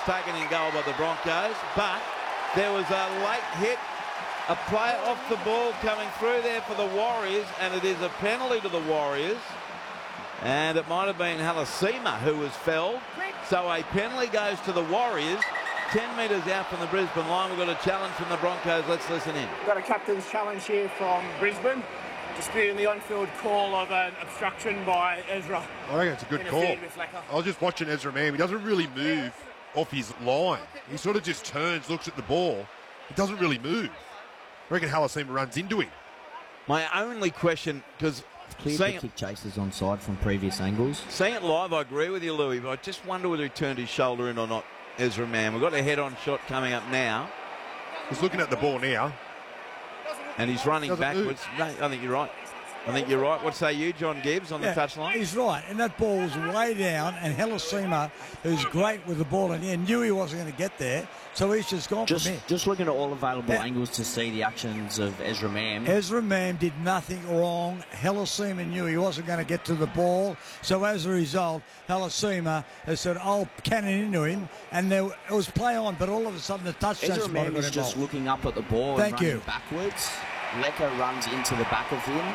taken in goal by the Broncos, but there was a late hit, a player off the ball coming through there for the Warriors, and it is a penalty to the Warriors. And it might have been Halasima who was felled. So a penalty goes to the Warriors. 10 metres out from the Brisbane line. We've got a challenge from the Broncos. Let's listen in. We've got a captain's challenge here from Brisbane, disputing the on-field call of an obstruction by Ezra. I reckon it's a good call. I was just watching Ezra Mam. He doesn't really move off his line. He sort of just turns, looks at the ball. He doesn't really move. I reckon Halasima runs into him. My only question, because cleared the kick chasers onside from previous angles. Seeing it live, I agree with you, Louis, but I just wonder whether he turned his shoulder in or not, Ezra Mam. We've got a head-on shot coming up now. He's looking at the ball now. And he's running backwards. No, I think you're right. I think you're right. What say you, John Gibbs, on the touchline? He's right, and that ball was way down, and Halasima, who's great with the ball in the end, knew he wasn't going to get there, so he's just gone from here. Just looking at all available angles to see the actions of Ezra Mam. Ezra Mam did nothing wrong. Halasima knew he wasn't going to get to the ball, so as a result, Halasima has said, "I'll cannon into him," and it was play on, but all of a sudden the touchdown Ezra Mam is just looking up at the ball and running backwards. Leka runs into the back of him.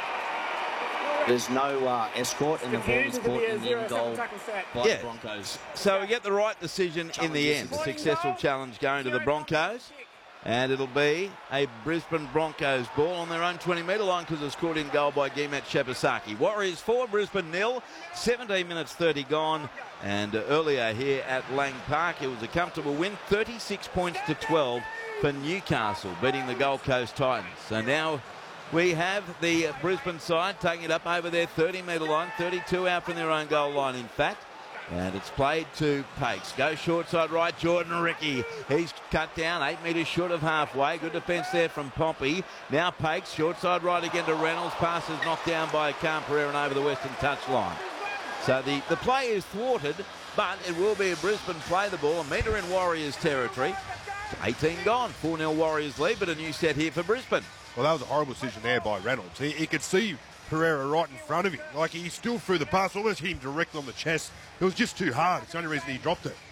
There's no escort, and the ball is caught in the end goal by the Broncos. So we get the right decision in the end. A successful challenge going to the Broncos. And it'll be a Brisbane Broncos ball on their own 20-metre line because it's caught in goal by Gimet Shepasaki. Warriors 4, Brisbane 0. 17 minutes 30 gone. And earlier here at Lang Park, it was a comfortable win. 36 points to 12 for Newcastle, beating the Gold Coast Titans. So now we have the Brisbane side taking it up over their 30-metre line, 32 out from their own goal line, in fact. And it's played to Pakes. Go short side right, Jordan Ricky. He's cut down, 8 metres short of halfway. Good defence there from Pompey. Now Pakes, short side right again to Reynolds. Pass is knocked down by Khan Pereira and over the western touchline. So the play is thwarted, but it will be a Brisbane play the ball, a metre in Warriors territory. 18 gone, 4-0 Warriors lead, but a new set here for Brisbane. Well, that was a horrible decision there by Reynolds. He could see Pereira right in front of him. Like, he still threw the pass, almost hit him direct on the chest. It was just too hard. It's the only reason he dropped it.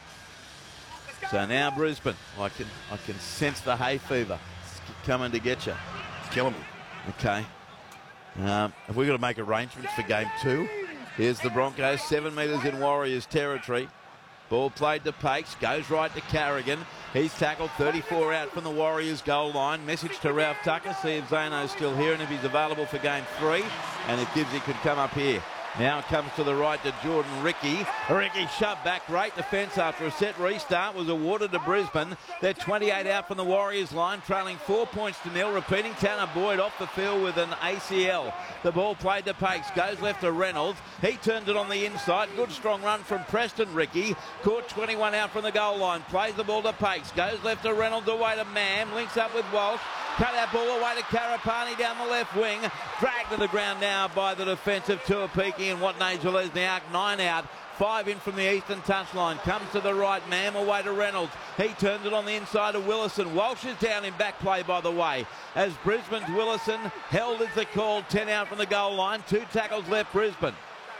So now Brisbane, I can sense the hay fever. It's coming to get you. It's killing me. Okay. Have we got to make arrangements for game 2? Here's the Broncos, 7 metres in Warriors territory. Ball played to Pakes, goes right to Carrigan. He's tackled 34 out from the Warriors goal line. Message to Ralph Tucker, see if Zano's still here and if he's available for game 3. And if Gibbsy could come up here. Now it comes to the right to Jordan Ricky. Ricky shoved back. Great defence after a set restart was awarded to Brisbane. They're 28 out from the Warriors line, trailing 4 points to 0. Repeating, Tanner Boyd off the field with an ACL. The ball played to Pakes. Goes left to Reynolds. He turns it on the inside. Good strong run from Preston Ricky. Caught 21 out from the goal line. Plays the ball to Pakes. Goes left to Reynolds, away to Mam. Links up with Walsh. Cut that ball away to Karapani down the left wing. Dragged to the ground now by the defensive Tuapiki and Watney Zelezniak. 9 out. 5 in from the eastern touchline. Comes to the right. Mam away to Reynolds. He turns it on the inside of Willison. Walsh is down in back play, by the way. As Brisbane's Willison held is the call. 10 out from the goal line. 2 tackles left Brisbane.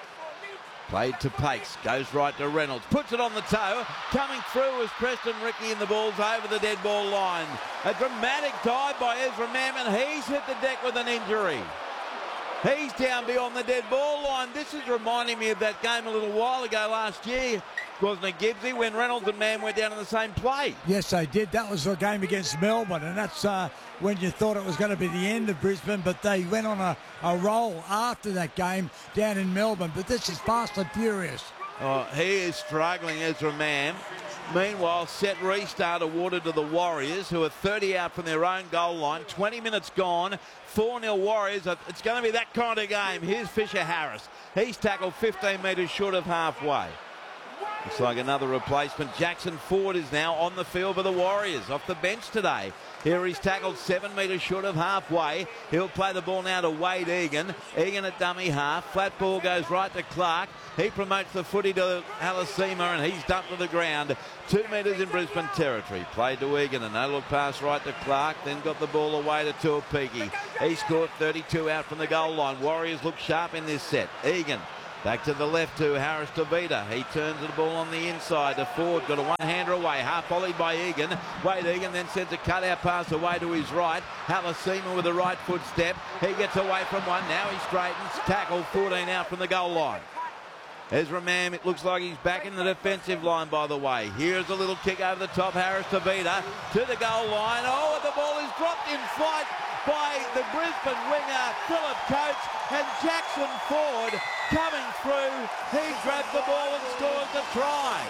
Played to Pakes, goes right to Reynolds, puts it on the toe. Coming through is Preston Ricky and the ball's over the dead ball line. A dramatic dive by Ezra Mam, and he's hit the deck with an injury. He's down beyond the dead ball line. This is reminding me of that game a little while ago last year, wasn't it, Gibbsy, when Reynolds and Mam went down in the same play? Yes, they did. That was a game against Melbourne, and that's when you thought it was going to be the end of Brisbane, but they went on a roll after that game down in Melbourne. But this is fast and furious. Oh, he is struggling, Ezra Mam. Meanwhile, set restart awarded to the Warriors, who are 30 out from their own goal line. 20 minutes gone. 4-0 Warriors. It's going to be that kind of game. Here's Fisher Harris. He's tackled 15 metres short of halfway. Looks like another replacement. Jackson Ford is now on the field for the Warriors, off the bench today. Here he's tackled 7 metres short of halfway. He'll play the ball now to Wade Egan. Egan at dummy half. Flat ball goes right to Clark. He promotes the footy to Halasima and he's dumped to the ground. 2 metres in Brisbane territory. Played to Egan. A no-look pass right to Clark. Then got the ball away to Tuapiki. He scored 32 out from the goal line. Warriors look sharp in this set. Egan Back to the left to Harris Tavita. He turns the ball on the inside to Ford. Got a one-hander away. Half volleyed by Egan. Wade Egan then sends a cut-out pass away to his right. Halasima with a right foot step. He gets away from one. Now he straightens. Tackle 14 out from the goal line. Ezra Mam, it looks like he's back in the defensive line, by the way. Here's a little kick over the top. Harris Tavita to the goal line. Oh, and the ball is dropped in flight by the Brisbane winger, Philip Coates, and Jackson Ford coming through. He grabs the ball and scores the try.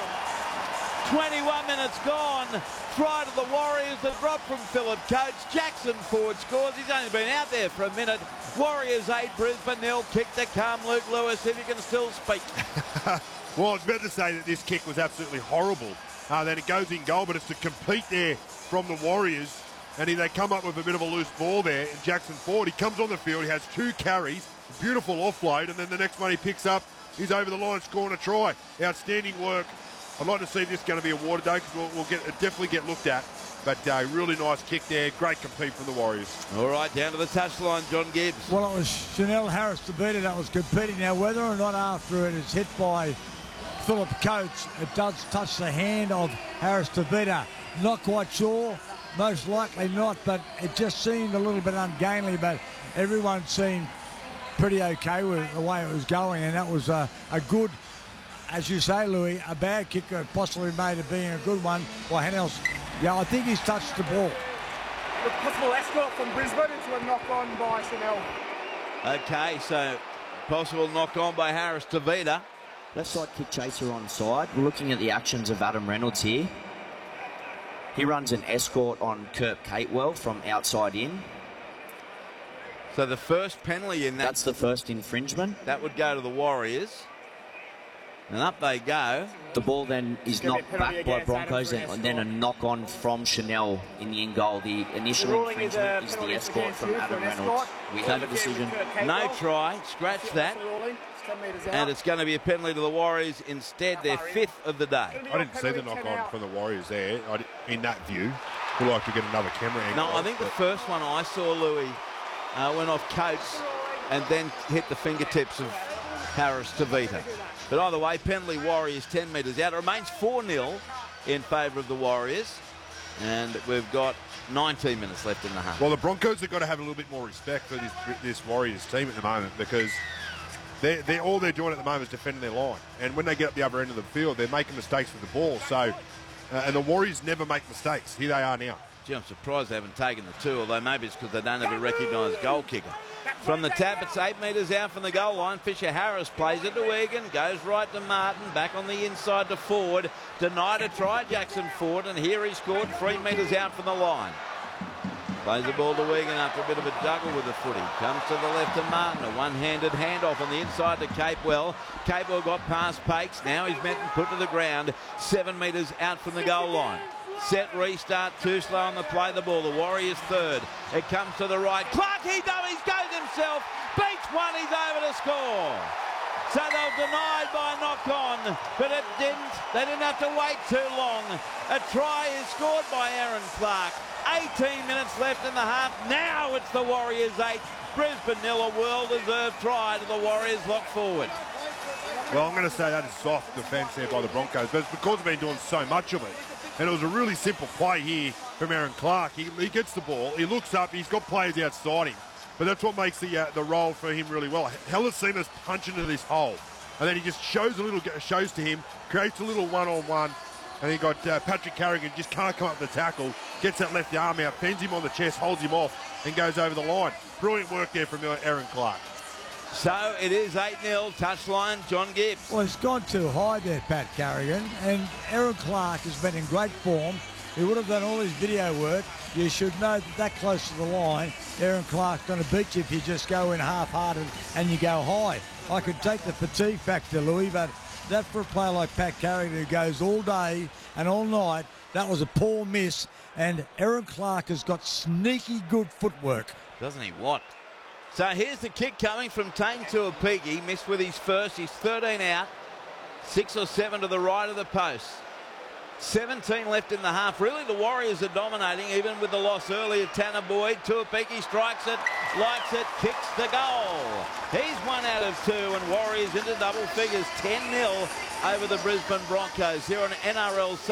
21 minutes gone. Try to the Warriors. The drop from Philip Coates. Jackson Ford scores. He's only been out there for a minute. Warriors 8, Brisbane 0. Kick to come, Luke Lewis, if you can still speak. Well, I was about to say that this kick was absolutely horrible. Then it goes in goal, but it's to compete there from the Warriors. And they come up with a bit of a loose ball there. And Jackson Ford, he comes on the field. He has 2 carries, beautiful offload, and then the next one he picks up, he's over the line scoring a try. Outstanding work. I'd like to see this going to be awarded, though, because we'll definitely get looked at. But really nice kick there. Great compete from the Warriors. All right, down to the touchline, John Gibbs. Well, it was Chanel Harris Tavita that was competing. Now, whether or not after it is hit by Philip Coates, it does touch the hand of Harris Tavita. Not quite sure. Most likely not, but it just seemed a little bit ungainly. But everyone seemed pretty okay with the way it was going, and that was a good, as you say, Louis, a bad kick that possibly made it being a good one. Well, Hanels, yeah, I think he's touched the ball. A possible escort from Brisbane into a knock-on by Chanel. Okay, so possible knock-on by Harris Tavita. Left side kick chaser on side. We're looking at the actions of Adam Reynolds here. He runs an escort on Kirk Catewell from outside in. So the first penalty in that... That's the first infringement. That would go to the Warriors. And up they go. The ball then is knocked back by Broncos, and then a knock-on from Chanel in the end goal. The initial infringement is the escort from Adam Reynolds. We have a decision. No try. Scratch that. And it's going to be a penalty to the Warriors instead. Their 5th of the day. I didn't see the knock-on from the Warriors there in that view. We'd like to get another camera angle. No, I think the first one I saw, Louis, went off Coates and then hit the fingertips of Harris Tavita. But either way, penalty Warriors 10 metres out. It remains 4-0 in favour of the Warriors. And we've got 19 minutes left in the half. Well, the Broncos have got to have a little bit more respect for this Warriors team at the moment, because all they're doing at the moment is defending their line. And when they get up the other end of the field, they're making mistakes with the ball. So, and the Warriors never make mistakes. Here they are now. Gee, I'm surprised they haven't taken the 2, although maybe it's because they don't have a recognised goal kicker. From the tap, it's 8 metres out from the goal line. Fisher Harris plays it to Egan, goes right to Martin, back on the inside to Ford. Denied a try, Jackson Ford, and here he scored 3 metres out from the line. Plays the ball to Egan after a bit of a juggle with the footy. Comes to the left to Martin, a one-handed handoff on the inside to Capewell. Capewell got past Pakes, now he's met and put to the ground, 7 metres out from the goal line. Set, restart, too slow on the play, the ball. The Warriors 3rd. It comes to the right. Clark, he goes himself. Beats one, he's over to score. So they're denied by a knock-on, but it didn't. They didn't have to wait too long. A try is scored by Aaron Clark. 18 minutes left in the half. Now it's the Warriors 8. Brisbane 0, a well-deserved try to the Warriors lock forward. Well, I'm going to say that is soft defence there by the Broncos, but it's because they've been doing so much of it. And it was a really simple play here from Aaron Clark. He gets the ball, he looks up, he's got players outside him. But that's what makes the role for him really well. Halasima's punch into this hole. And then he just shows to him, creates a little one-on-one. And he got Patrick Carrigan, just can't come up with the tackle, gets that left arm out, fends him on the chest, holds him off, and goes over the line. Brilliant work there from Aaron Clark. So it is 8-0, touchline, John Gibbs. Well, it's gone too high there, Pat Carrigan, and Aaron Clark has been in great form. He would have done all his video work. You should know that close to the line, Aaron Clark's going to beat you if you just go in half-hearted and you go high. I could take the fatigue factor, Louis, but that for a player like Pat Carrigan who goes all day and all night, that was a poor miss, and Aaron Clark has got sneaky good footwork. Doesn't he what? So here's the kick coming from Tane Tuapiki. Missed with his first. He's 13 out. 6 or 7 to the right of the post. 17 left in the half. Really, the Warriors are dominating, even with the loss earlier. Tanner Boyd. Tuapiki strikes it likes it, kicks the goal. He's 1 out of 2, and Warriors into double figures, 10-0 over the Brisbane Broncos here on NRL.